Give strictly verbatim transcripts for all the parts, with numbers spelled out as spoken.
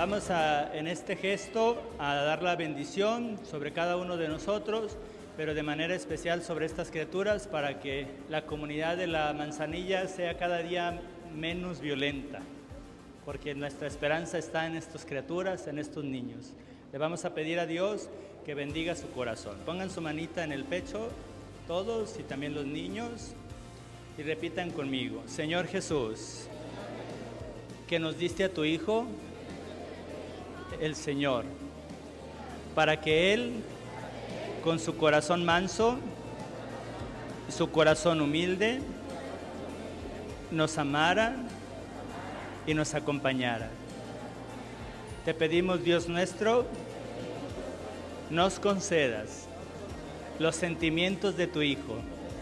Vamos a, en este gesto a dar la bendición sobre cada uno de nosotros, pero de manera especial sobre estas criaturas para que la comunidad de la Manzanilla sea cada día menos violenta, porque nuestra esperanza está en estas criaturas, en estos niños. Le vamos a pedir a Dios que bendiga su corazón. Pongan su manita en el pecho, todos y también los niños, y repitan conmigo: Señor Jesús, que nos diste a tu Hijo, el Señor, para que Él, con su corazón manso, su corazón humilde, nos amara y nos acompañara. Te pedimos, Dios nuestro, nos concedas los sentimientos de tu Hijo,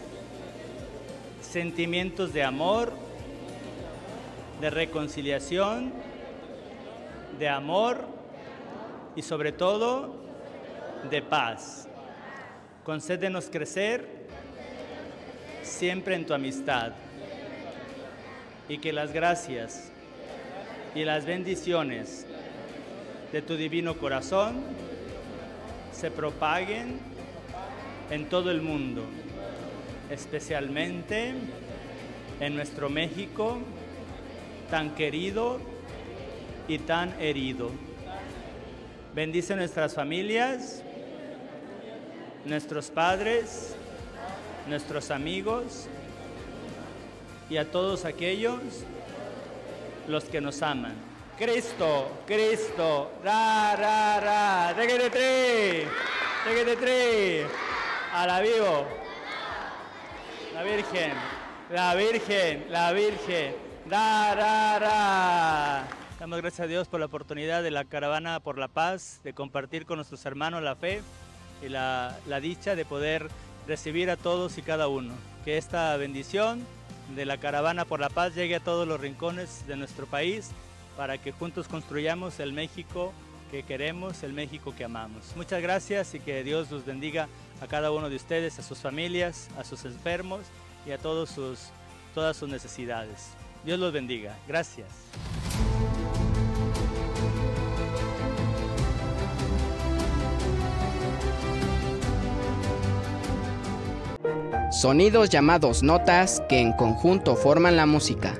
sentimientos de amor, de reconciliación, de amor y sobre todo de paz. Concédenos crecer siempre en tu amistad y que las gracias y las bendiciones de tu divino corazón se propaguen en todo el mundo, especialmente en nuestro México tan querido y tan herido. Bendice nuestras familias, nuestros padres, nuestros amigos y a todos aquellos los que nos aman. Cristo, Cristo, ra, ra, ra, tequete tri, tequete tri, a la vivo, la Virgen, la Virgen, la Virgen, ra, ra, ra. Damos gracias a Dios por la oportunidad de la Caravana por la Paz, de compartir con nuestros hermanos la fe y la, la dicha de poder recibir a todos y cada uno. Que esta bendición de la Caravana por la Paz llegue a todos los rincones de nuestro país para que juntos construyamos el México que queremos, el México que amamos. Muchas gracias y que Dios los bendiga a cada uno de ustedes, a sus familias, a sus enfermos y a todos sus, todas sus necesidades. Dios los bendiga. Gracias. Sonidos llamados notas que en conjunto forman la música.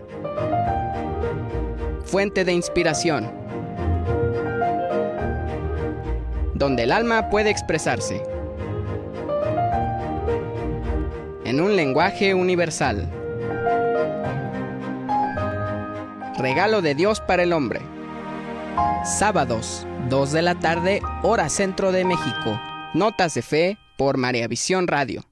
Fuente de inspiración. Donde el alma puede expresarse. En un lenguaje universal. Regalo de Dios para el hombre. Sábados, dos de la tarde, hora centro de México. Notas de fe por María Visión Radio.